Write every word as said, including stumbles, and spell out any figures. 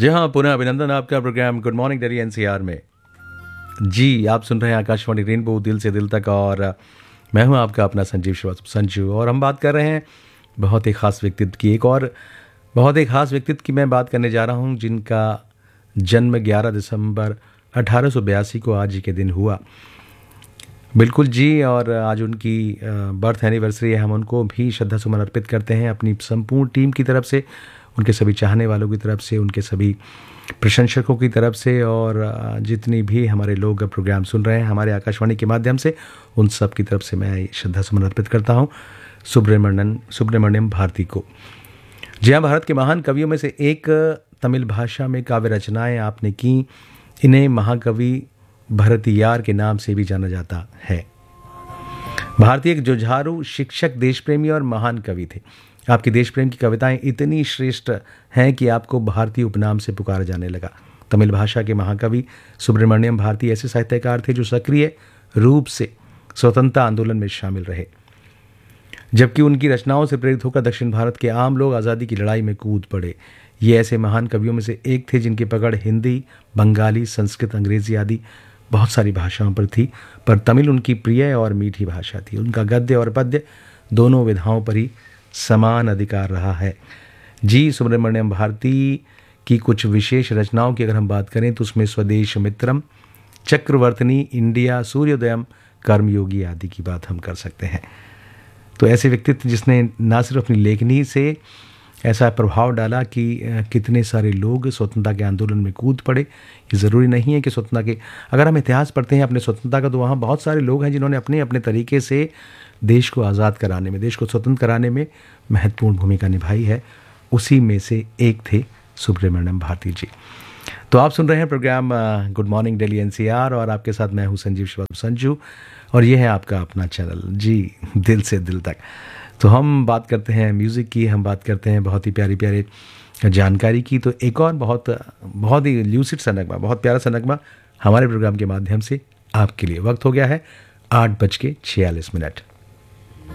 जी हाँ, पुनः अभिनंदन आपका programme good morning Delhi NCR में। जी, आप सुन रहे हैं आकाशवाणी रेनबो दिल से दिल तक और मैं हूं आपका अपना संजीव श्रीवास्तव संजू और हम बात कर रहे हैं बहुत ही ख़ास व्यक्तित्व की। एक और बहुत ही ख़ास व्यक्तित्व की मैं बात करने जा रहा हूं जिनका जन्म ग्यारह दिसंबर अठारह सौ बयासी को आज ही के दिन हुआ। बिल्कुल जी, और आज उनकी बर्थ एनिवर्सरी है। हम उनको भी श्रद्धा सुमन अर्पित करते हैं अपनी संपूर्ण टीम की तरफ से, उनके सभी चाहने वालों की तरफ से, उनके सभी प्रशंसकों की तरफ से और जितनी भी हमारे लोग प्रोग्राम सुन रहे हैं हमारे आकाशवाणी के माध्यम से, उन सब की तरफ से मैं श्रद्धा सुमन अर्पित करता हूँ सुब्रमण्यम सुब्रमण्यम भारती को। जी हाँ, भारत के महान कवियों में से एक, तमिल भाषा में काव्य रचनाएं आपने की। इन्हें महाकवि भरतियार के नाम से भी जाना जाता है। भारती एक जुझारू शिक्षक, देशप्रेमी और महान कवि थे। आपकी देश प्रेम की कविताएं इतनी श्रेष्ठ हैं कि आपको भारतीय उपनाम से पुकारा जाने लगा। तमिल भाषा के महाकवि सुब्रमण्यम भारती ऐसे साहित्यकार थे जो सक्रिय रूप से स्वतंत्रता आंदोलन में शामिल रहे, जबकि उनकी रचनाओं से प्रेरित होकर दक्षिण भारत के आम लोग आज़ादी की लड़ाई में कूद पड़े। ये ऐसे महान कवियों में से एक थे जिनकी पकड़ हिंदी, बंगाली, संस्कृत, अंग्रेजी आदि बहुत सारी भाषाओं पर थी, पर तमिल उनकी प्रिय और मीठी भाषा थी। उनका गद्य और पद्य दोनों विधाओं पर ही समान अधिकार रहा है। जी, सुब्रमण्यम भारती की कुछ विशेष रचनाओं की अगर हम बात करें तो उसमें स्वदेश मित्रम, चक्रवर्तनी, इंडिया, सूर्योदयम, कर्मयोगी आदि की बात हम कर सकते हैं। तो ऐसे व्यक्तित्व जिसने ना सिर्फ अपनी लेखनी से ऐसा प्रभाव डाला कि कितने सारे लोग स्वतंत्रता के आंदोलन में कूद पड़े। ये ज़रूरी नहीं है कि स्वतंत्रता के, अगर हम इतिहास पढ़ते हैं अपने स्वतंत्रता का, तो वहाँ बहुत सारे लोग हैं जिन्होंने अपने अपने तरीके से देश को आज़ाद कराने में, देश को स्वतंत्र कराने में महत्वपूर्ण भूमिका निभाई है। उसी में से एक थे सुब्रमण्यम भारती जी। तो आप सुन रहे हैं programme good morning Delhi NCR और आपके साथ मैं हूं संजीव श्रीवास्तव संजू और ये है आपका अपना चैनल जी दिल से दिल तक। तो हम बात करते हैं म्यूज़िक की, हम बात करते हैं बहुत ही प्यारी प्यारे जानकारी की। तो एक और बहुत बहुत ही ल्यूसिड सा नगमा, बहुत प्यारा सा नगमा हमारे प्रोग्राम के माध्यम से आपके लिए। वक्त हो गया है आठ बज के छियालीस मिनट।